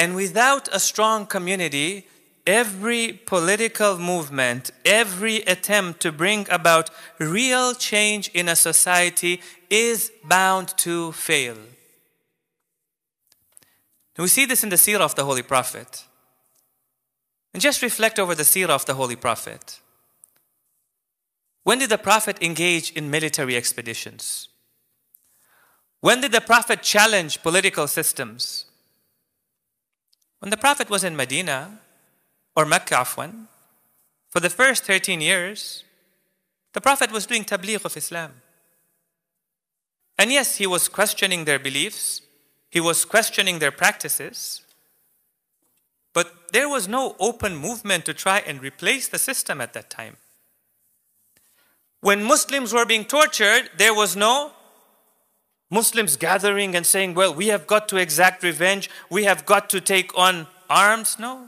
And without a strong community, every political movement, every attempt to bring about real change in a society is bound to fail. We see this in the seerah of the Holy Prophet. And just reflect over the seerah of the Holy Prophet. When did the Prophet engage in military expeditions? When did the Prophet challenge political systems? When the Prophet was in Medina, or Mecca, afwan, for the first 13 years, the Prophet was doing tabligh of Islam. And yes, he was questioning their beliefs, he was questioning their practices, but there was no open movement to try and replace the system at that time. When Muslims were being tortured, there was no Muslims gathering and saying, well, we have got to exact revenge, we have got to take on arms. No.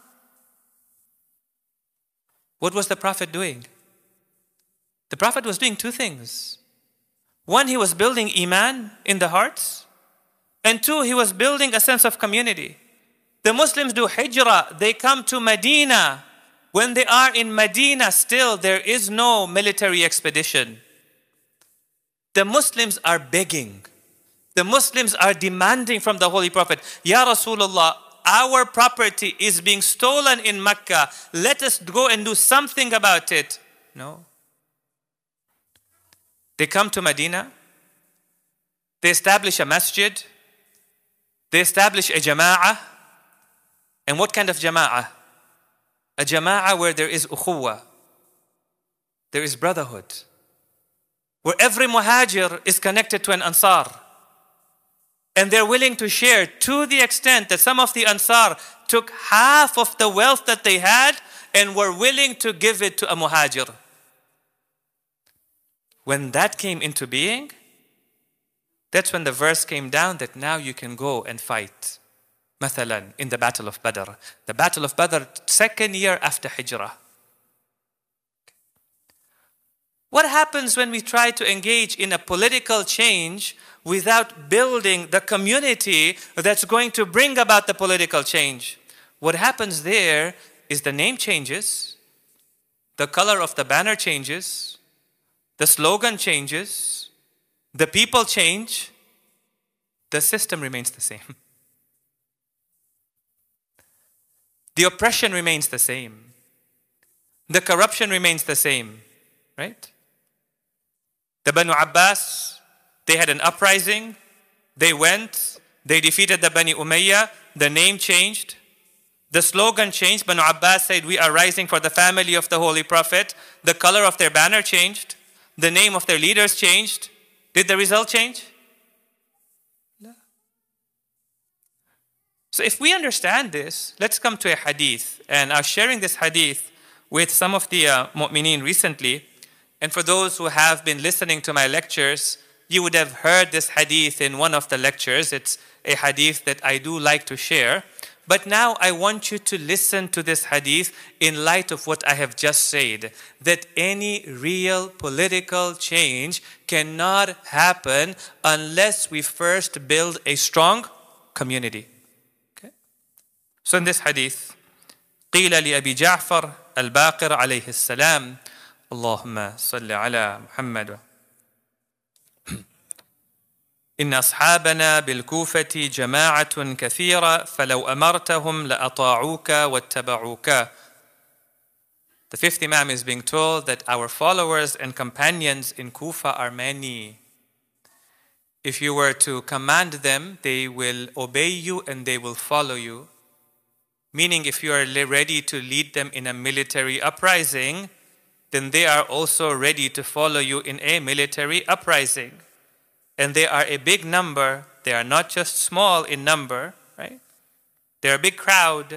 What was the Prophet doing? The Prophet was doing two things. One, he was building iman in the hearts. And two, he was building a sense of community. The Muslims do hijrah, they come to Medina. When they are in Medina still, there is no military expedition. The Muslims are begging. The Muslims are demanding from the Holy Prophet, Ya Rasulullah, our property is being stolen in Mecca. Let us go and do something about it. No. They come to Medina. They establish a masjid. They establish a jama'ah. And what kind of jama'ah? A jama'ah where there is ukhuwah. There is brotherhood. Where every muhajir is connected to an ansar. And they're willing to share to the extent that some of the ansar took half of the wealth that they had and were willing to give it to a muhajir. When that came into being, that's when the verse came down that now you can go and fight. Mathalan, in the Battle of Badr. The Battle of Badr, second year after Hijrah. What happens when we try to engage in a political change without building the community that's going to bring about the political change? What happens there is the name changes, the color of the banner changes, the slogan changes, the people change, the system remains the same. The oppression remains the same. The corruption remains the same, right? The Banu Abbas, they had an uprising, they went, they defeated the Bani Umayyah, the name changed, the slogan changed. Banu Abbas said, we are rising for the family of the Holy Prophet. The color of their banner changed, the name of their leaders changed. Did the result change? No. So if we understand this, let's come to a hadith. And I was sharing this hadith with some of the mu'mineen recently. And for those who have been listening to my lectures, you would have heard this hadith in one of the lectures. It's a hadith that I do like to share. But now I want you to listen to this hadith in light of what I have just said, that any real political change cannot happen unless we first build a strong community. Okay? So in this hadith, قيل لأبي جعفر الباقر عليه السلام اللهم صل على محمد إن أصحابنا بالكوفة جماعة كثيرة فلو أمرتهم لأطاعوك واتبعوك. The fifth Imam is being told that our followers and companions in Kufa are many. If you were to command them, they will obey you and they will follow you. Meaning if you are ready to lead them in a military uprising, then they are also ready to follow you in a military uprising. And they are a big number. They are not just small in number, right? They're a big crowd.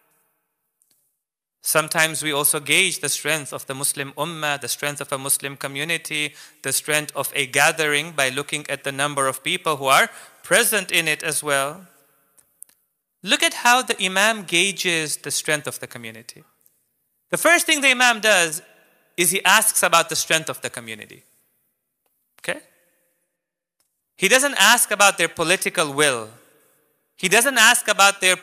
Sometimes we also gauge the strength of the Muslim ummah, the strength of a Muslim community, the strength of a gathering by looking at the number of people who are present in it as well. Look at how the Imam gauges the strength of the community. The first thing the Imam does is he asks about the strength of the community. Okay? He doesn't ask about their political will. He doesn't ask about their